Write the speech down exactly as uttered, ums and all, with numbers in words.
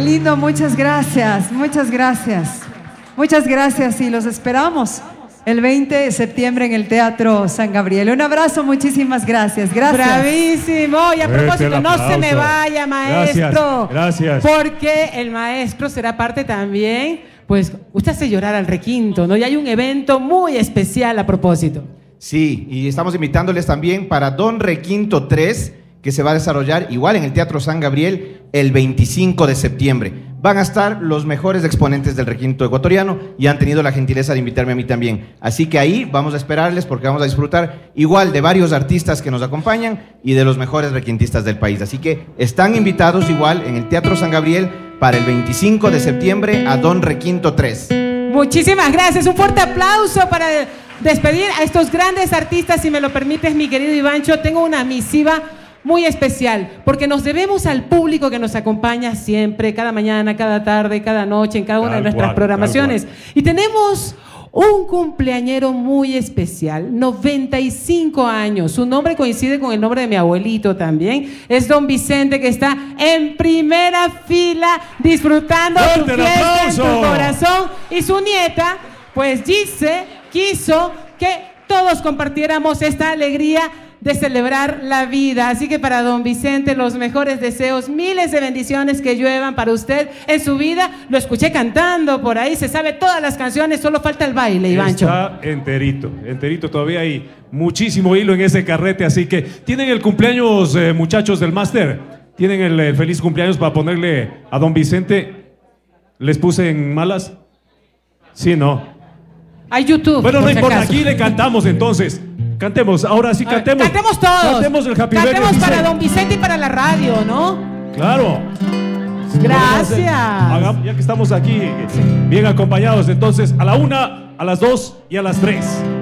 Qué lindo, muchas gracias, muchas gracias. Muchas gracias y los esperamos el veinte de septiembre en el Teatro San Gabriel. Un abrazo, muchísimas gracias. Gracias. Bravísimo. Y a propósito, no se me vaya, maestro. Gracias, gracias. Porque el maestro será parte también, pues, usted hace llorar al requinto, ¿no? Y hay un evento muy especial a propósito. Sí, y estamos invitándoles también para Don Requinto tres, que se va a desarrollar igual en el Teatro San Gabriel el veinticinco de septiembre. Van a estar los mejores exponentes del requinto ecuatoriano y han tenido la gentileza de invitarme a mí también. Así que ahí vamos a esperarles porque vamos a disfrutar igual de varios artistas que nos acompañan y de los mejores requintistas del país. Así que están invitados igual en el Teatro San Gabriel para el veinticinco de septiembre a Don Requinto tres. Muchísimas gracias. Un fuerte aplauso para despedir a estos grandes artistas. Si me lo permites, mi querido Ivancho, tengo una misiva muy especial, porque nos debemos al público que nos acompaña siempre, cada mañana, cada tarde, cada noche, en cada una de nuestras programaciones. Y tenemos un cumpleañero muy especial, noventa y cinco años. Su nombre coincide con el nombre de mi abuelito también. Es don Vicente, que está en primera fila disfrutando su fiesta en su corazón. Y su nieta, pues Gise, quiso que todos compartiéramos esta alegría de celebrar la vida. Así que para don Vicente, los mejores deseos, miles de bendiciones que lluevan para usted en su vida. Lo escuché cantando por ahí, se sabe todas las canciones, solo falta el baile, Ivancho. Está enterito, enterito, todavía hay muchísimo hilo en ese carrete, así que tienen el cumpleaños, eh, muchachos del máster, tienen el, el feliz cumpleaños para ponerle a don Vicente. ¿Les puse en malas? Sí, no. Hay YouTube. Bueno, no si importa, acaso. aquí le cantamos entonces. Cantemos, ahora sí cantemos. Cantemos todos. Cantemos el Happy Birthday. Cantemos para don Vicente y para la radio, ¿no? Claro. Gracias. Hagamos, ya que estamos aquí bien acompañados, entonces a la una, a las dos y a las tres.